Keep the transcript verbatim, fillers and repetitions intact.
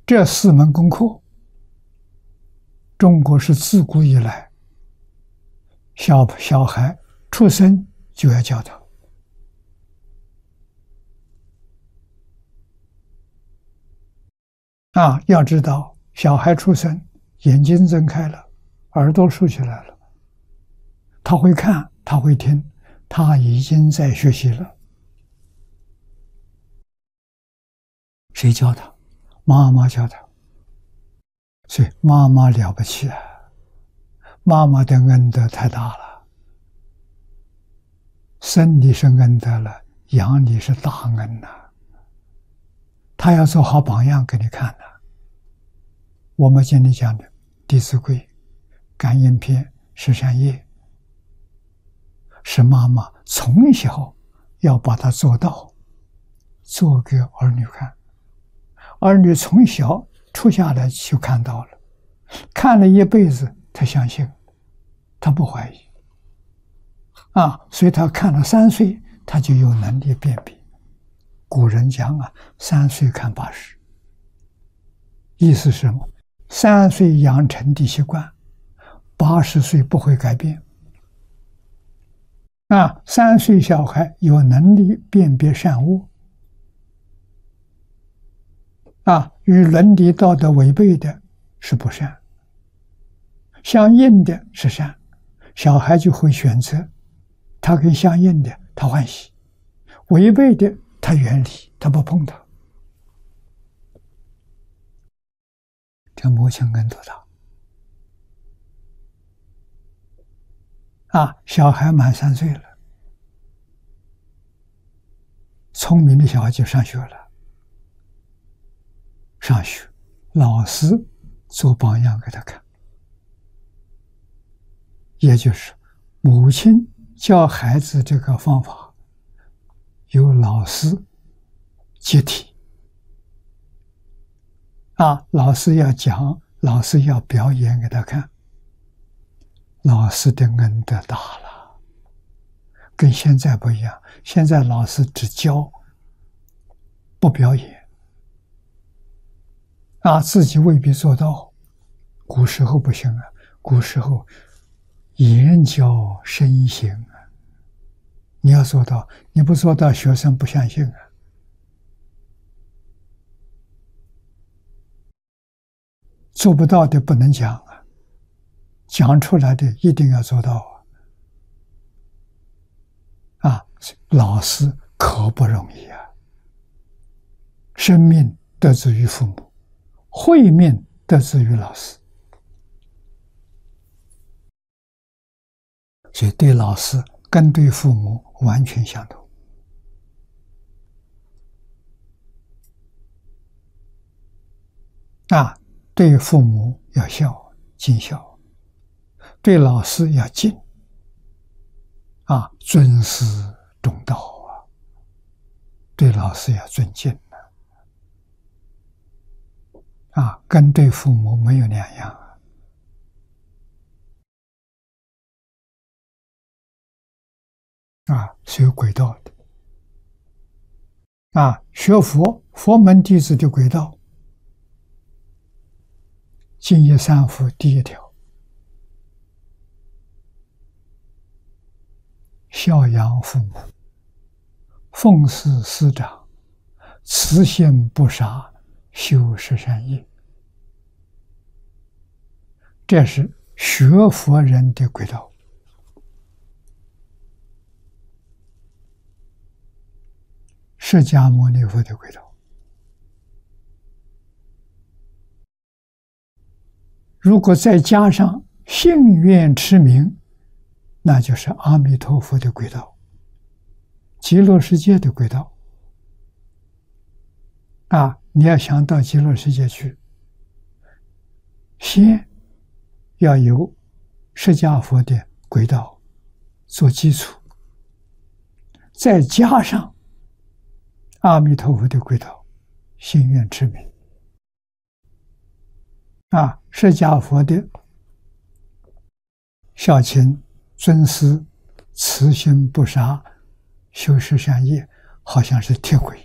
这四门功课，中国是自古以来小小孩出生就要教他。啊，要知道，小孩出生，眼睛睁开了，耳朵竖起来了，他会看，他会听，他已经在学习了。谁教他？妈妈教他。所以妈妈了不起啊，妈妈的恩德太大了，生你是恩德了，养你是大恩呐、啊。他要做好榜样给你看的。我们今天讲的《弟子规》《感应篇》《十善业》，是妈妈从小要把它做到，做给儿女看。儿女从小出下来就看到了，看了一辈子，他相信，他不怀疑。啊，所以他看了三岁，他就有能力辨别。古人讲啊，三岁看八十，意思是什么？三岁养成的习惯，八十岁不会改变。啊，三岁小孩有能力辨别善恶，啊，与伦理道德违背的是不善，相应的是善，小孩就会选择，他跟相应的他欢喜，违背的他远离，他不碰它。这母亲恩多大啊！小孩满三岁了，聪明的小孩就上学了。上学，老师做榜样给他看，也就是母亲教孩子这个方法，由老师接替。啊，老师要讲，老师要表演给他看，老师的恩德大了，跟现在不一样。现在老师只教，不表演，啊，自己未必做到。古时候不行啊，古时候言教身行啊，你要做到，你不做到，学生不相信啊。做不到的不能讲啊，讲出来的一定要做到啊！啊，老师可不容易啊！生命得自于父母，慧命得自于老师，所以对老师跟对父母完全相同。啊，对父母要孝尽孝，对老师要敬，啊，尊师重道啊，对老师要尊敬啊，啊，跟对父母没有两样啊，啊，是有轨道的，啊，学佛佛门弟子的轨道。净业三福第一条，孝养父母，奉事师长，慈心不杀，修十善业。这是学佛人的轨道。释迦牟尼佛的轨道。如果再加上信愿持名，那就是阿弥陀佛的轨道，极乐世界的轨道。啊，你要想到极乐世界去，先要有释迦佛的轨道做基础，再加上阿弥陀佛的轨道，信愿持名。啊，释迦佛的孝亲、尊师、慈心不杀、修十善业，好像是铁轨。